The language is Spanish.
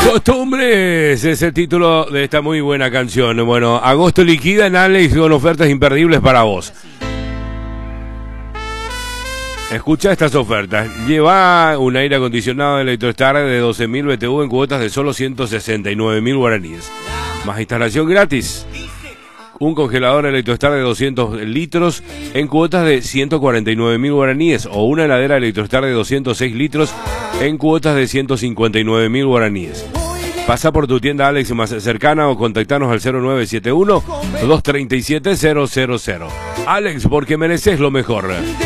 Costumbres es el título de esta muy buena canción. Bueno, agosto liquida en Alex con ofertas imperdibles para vos. Escucha estas ofertas. Lleva un aire acondicionado Electrostar de 12.000 BTU en cuotas de solo 169.000 guaraníes. Más instalación gratis. Un congelador Electrostar de 200 litros en cuotas de 149.000 guaraníes. O una heladera Electrostar de 206 litros en cuotas de 159.000 guaraníes. Pasa por tu tienda Alex más cercana o contactanos al 0971-237-000. Alex, porque mereces lo mejor.